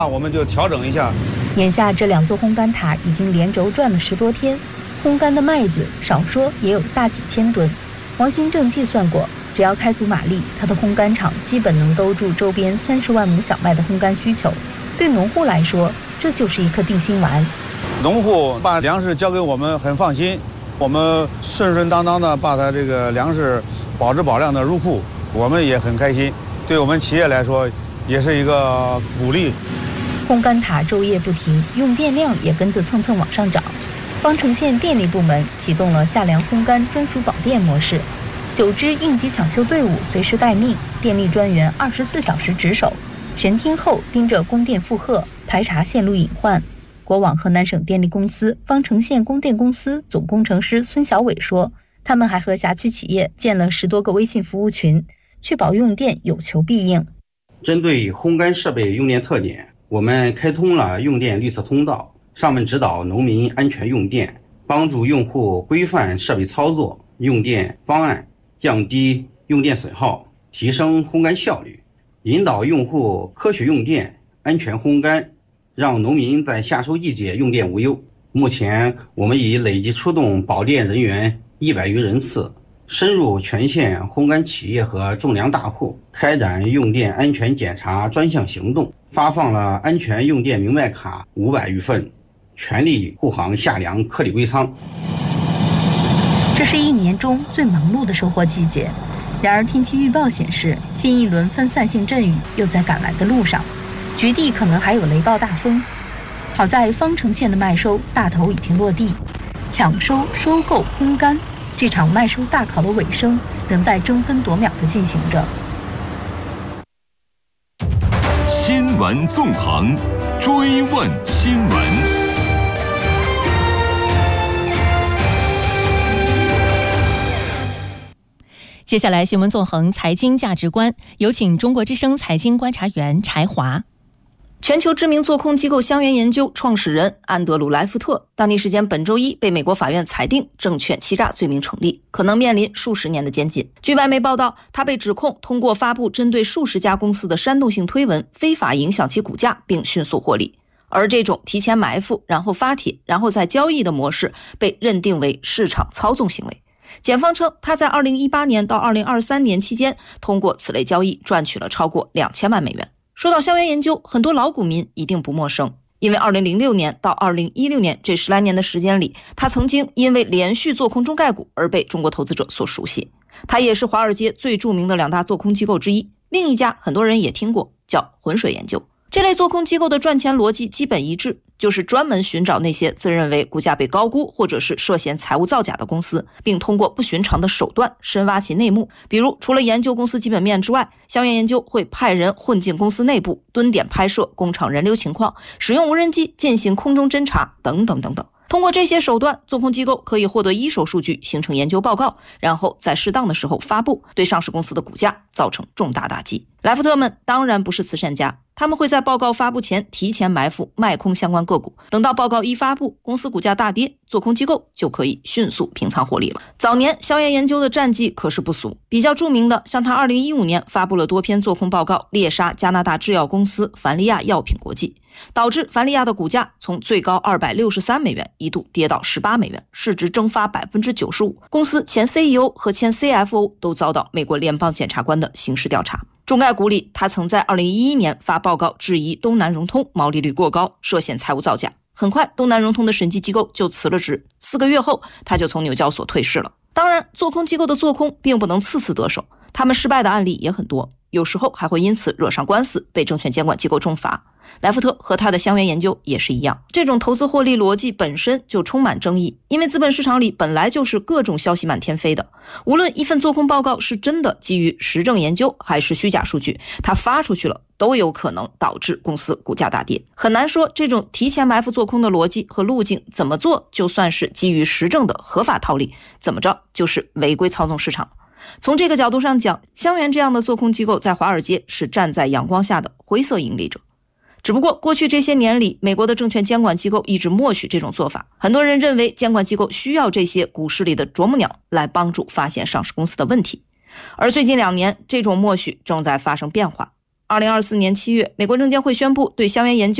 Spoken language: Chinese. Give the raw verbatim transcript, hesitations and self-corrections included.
我们就调整一下。 眼下这两座烘干塔已经连轴转了十多天，烘干的麦子少说也有大几千吨。王新正计算过，只要开足马力，他的烘干厂基本能兜住周边三十万亩小麦的烘干需求。对农户来说，这就是一颗定心丸。 农户把粮食交给我们很放心，我们顺顺当当的把他这个粮食保质保量的入库，我们也很开心。对我们企业来说，也是一个鼓励。 烘干塔昼夜不停，用电量也跟着蹭蹭往上涨。方城县电力部门启动了夏粮烘干专属保电模式，九支应急抢修队伍随时待命，电力专员二十四小时值守，全天候盯着供电负荷，排查线路隐患。国网河南省电力公司方城县供电公司总工程师孙小伟说，他们还和辖区企业建了十多个微信服务群，确保用电有求必应。 针对烘干设备用电特点，我们开通了用电绿色通道，上面指导农民安全用电，帮助用户规范设备操作、用电方案，降低用电损耗，提升烘干效率，引导用户科学用电、安全烘干，让农民在夏收季节用电无忧。目前，我们已累计出动保电人员一百余人次，深入全县烘干企业和种粮大户，开展用电安全检查专项行动，发放了安全用电明白卡五百余份，全力护航夏粮颗粒归仓。 这是一年中最忙碌的收获季节，然而天气预报显示，新一轮分散性阵雨又在赶来的路上，局地可能还有雷暴大风。好在方城县的麦收大头已经落地，抢收、收购、烘干，这场麦收大考的尾声仍在争分夺秒地进行着。 新闻纵横，追问新闻。 接下来，新闻纵横财经价值观，有请中国之声财经观察员柴华。 全球知名做空机构香橼研究创始人安德鲁·莱福特，当地时间本周一被美国法院裁定证券欺诈罪名成立，可能面临数十年的监禁。据外媒报道，他被指控通过发布针对数十家公司的煽动性推文，非法影响其股价，并迅速获利。而这种提前埋伏，然后发帖，然后再交易的模式，被认定为市场操纵行为。检方称，他在二零一八年到二零二三年期间，通过此类交易赚取了超过两千万美元。说到香橼研究，很多老股民一定不陌生，因为二零零六年到二零一六年这十来年的时间里，他曾经因为连续做空中概股而被中国投资者所熟悉。他也是华尔街最著名的两大做空机构之一，另一家很多人也听过，叫浑水研究。这类做空机构的赚钱逻辑基本一致，就是专门寻找那些自认为股价被高估或者是涉嫌财务造假的公司，并通过不寻常的手段深挖其内幕。比如，除了研究公司基本面之外，香橼研究会派人混进公司内部，蹲点拍摄工厂人流情况，使用无人机进行空中侦查等等等等。通过这些手段，做空机构可以获得一手数据，形成研究报告，然后在适当的时候发布，对上市公司的股价造成重大打击。莱福特们当然不是慈善家，他们会在报告发布前提前埋伏卖空相关个股，等到报告一发布，公司股价大跌，做空机构就可以迅速平仓获利了。早年香橼研究的战绩可是不俗，比较著名的像他二零一五年发布了多篇做空报告，猎杀加拿大制药公司凡利亚药品国际，导致凡利亚的股价从最高二百六十三美元一度跌到十八美元，市值蒸发 百分之九十五， 公司前 C E O 和前 C F O 都遭到美国联邦检察官的刑事调查。中概股里，他曾在二零一一年发报告质疑东南融通毛利率过高，涉嫌财务造假。很快，东南融通的审计机构就辞了职，四个月后，他就从纽交所退市了。当然，做空机构的做空并不能次次得手，他们失败的案例也很多，有时候还会因此惹上官司，被证券监管机构重罚。莱福特和他的香橼研究也是一样，这种投资获利逻辑本身就充满争议，因为资本市场里本来就是各种消息满天飞的，无论一份做空报告是真的基于实证研究还是虚假数据，它发出去了都有可能导致公司股价大跌。很难说这种提前埋伏做空的逻辑和路径怎么做就算是基于实证的合法套利，怎么着就是违规操纵市场。从这个角度上讲，香橼这样的做空机构在华尔街是站在阳光下的灰色盈利者。只不过过去这些年里，美国的证券监管机构一直默许这种做法，很多人认为监管机构需要这些股市里的啄木鸟来帮助发现上市公司的问题。而最近两年，这种默许正在发生变化。 二零二四年七月，美国证监会宣布对香园研究